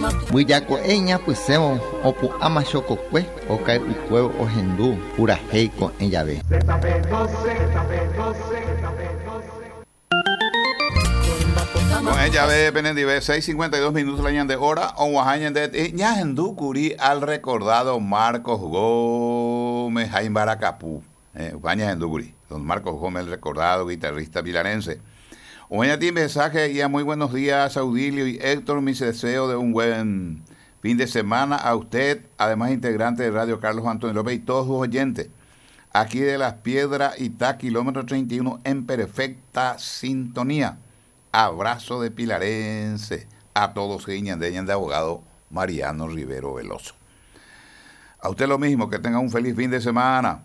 Buillaco eña pusemos opu amachococue o cae ucuevo o hendú pura heico en llave. Con ella ve Penendive 6:52 minutos la de hora o Oaxaca de Ñahendú Curí al recordado Marcos Gómez Jaime Baracapú. Ñahendú Curí, don Marcos Gómez, el recordado guitarrista pilarense. Oaxaca tiene mensaje ya muy buenos días, Audilio y Héctor, mis deseos de un buen fin de semana a usted, además integrante de Radio Carlos Antonio López y todos sus oyentes. Aquí de Las Piedras, Itá, kilómetro 31, en perfecta sintonía. Abrazo de pilarense a todos que de abogado Mariano Rivero Veloso. A usted lo mismo, que tenga un feliz fin de semana.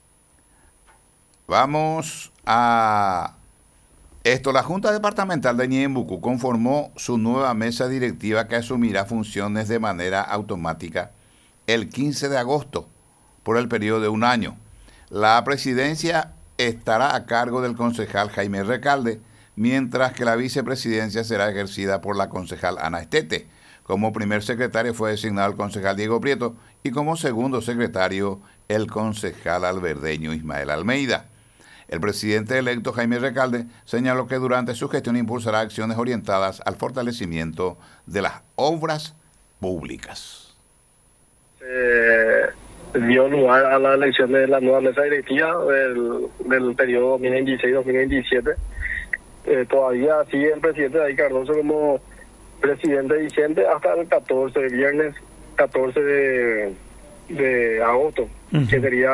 Vamos a esto. La Junta Departamental de Ñembucú conformó su nueva mesa directiva que asumirá funciones de manera automática el 15 de agosto por el periodo de un año. La presidencia estará a cargo del concejal Jaime Recalde, mientras que la vicepresidencia será ejercida por la concejal Ana Estete. Como primer secretario fue designado el concejal Diego Prieto y como segundo secretario el concejal alberdeño Ismael Almeida. El presidente electo Jaime Recalde señaló que durante su gestión impulsará acciones orientadas al fortalecimiento de las obras públicas. Dio lugar a la elección de la nueva mesa directiva del periodo 2026-2027. Todavía sigue el presidente David Cardoso como presidente vigente hasta el viernes 14 de agosto, que sería,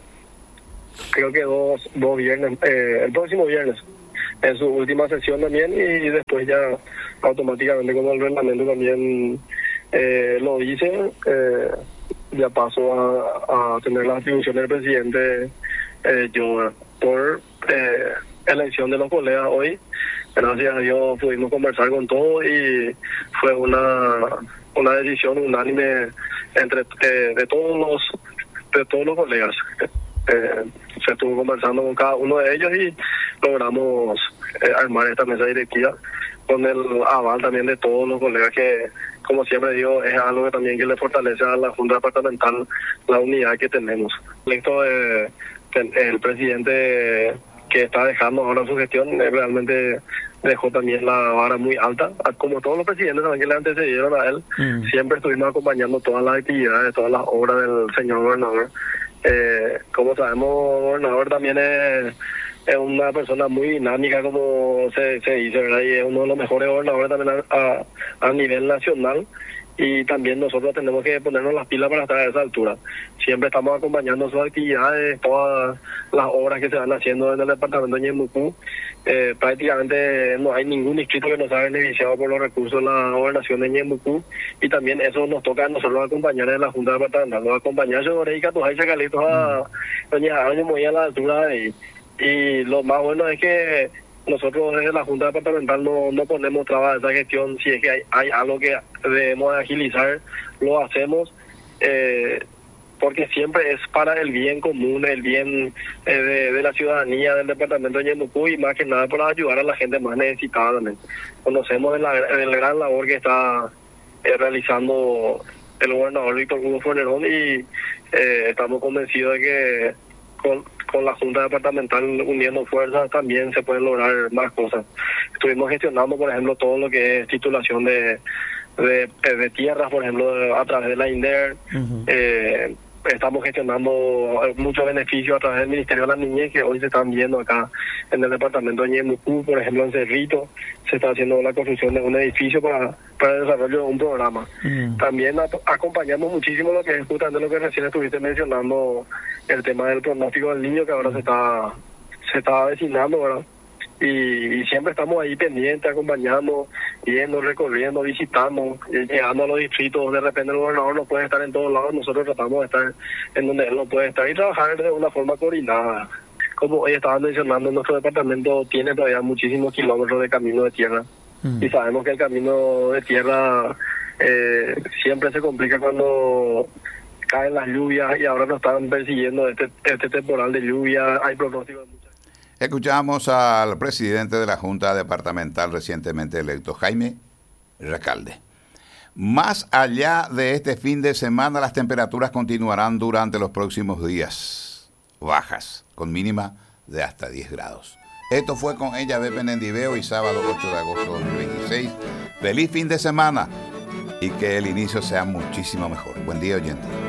creo que dos viernes, el próximo viernes, en su última sesión también, y después ya automáticamente, como el reglamento también lo dice, ya pasó a tener la atribución del presidente yo por elección de los colegas hoy. Gracias a Dios pudimos conversar con todos y fue una decisión unánime entre de todos los colegas. Se estuvo conversando con cada uno de ellos y logramos armar esta mesa directiva con el aval también de todos los colegas, que, como siempre digo, es algo que también que le fortalece a la Junta Departamental la unidad que tenemos. Esto el presidente que está dejando ahora su gestión realmente dejó también la vara muy alta, como todos los presidentes también que le antecedieron a él. Siempre estuvimos acompañando todas las actividades, todas las obras del señor gobernador. Como sabemos, el gobernador también es una persona muy dinámica, como se dice, ¿verdad? Y es uno de los mejores gobernadores también a nivel nacional. Y también nosotros tenemos que ponernos las pilas para estar a esa altura. Siempre estamos acompañando sus actividades, todas las obras que se van haciendo en el departamento de Ñembucú. Prácticamente no hay ningún distrito que no sea beneficiado por los recursos de la gobernación de Ñembucú, y también eso nos toca a nosotros acompañar en la Junta Departamental, nos acompañar sobre ahí Catujay, Chacalitos a Doña Año, muy a la altura de ahí. Y lo más bueno es que nosotros desde la Junta Departamental no ponemos trabas a esa gestión. Si es que hay algo que debemos agilizar, lo hacemos, porque siempre es para el bien común, el bien de la ciudadanía del departamento de Ñembucú, y más que nada para ayudar a la gente más necesitada también. Conocemos el gran labor que está realizando el gobernador Víctor Hugo Fornerón, y estamos convencidos de que con la Junta Departamental uniendo fuerzas también se pueden lograr más cosas. Estuvimos gestionando, por ejemplo, todo lo que es titulación de tierras, por ejemplo, a través de la INDER. Estamos gestionando muchos beneficios a través del Ministerio de la Niñez, que hoy se están viendo acá en el departamento de Ñembucú. Por ejemplo, en Cerrito se está haciendo la construcción de un edificio para el desarrollo de un programa. También acompañamos muchísimo lo que es justamente lo que recién estuviste mencionando, el tema del pronóstico del niño, que ahora se está avecinando, ¿verdad? Y siempre estamos ahí pendientes, acompañando, yendo, recorriendo, visitando, llegando a los distritos. De repente el gobernador no puede estar en todos lados, nosotros tratamos de estar en donde él no puede estar y trabajar de una forma coordinada. Como hoy estaban mencionando, nuestro departamento tiene todavía muchísimos kilómetros de camino de tierra, y sabemos que el camino de tierra siempre se complica cuando caen las lluvias, y ahora nos están persiguiendo este temporal de lluvia. Hay pronósticos de muchas. Escuchamos al presidente de la Junta Departamental recientemente electo, Jaime Recalde. Más allá de este fin de semana, las temperaturas continuarán durante los próximos días bajas, con mínima de hasta 10 grados. Esto fue con Ella ve Penendivé, hoy sábado 8 de agosto de 2026. Feliz fin de semana y que el inicio sea muchísimo mejor. Buen día, oyente.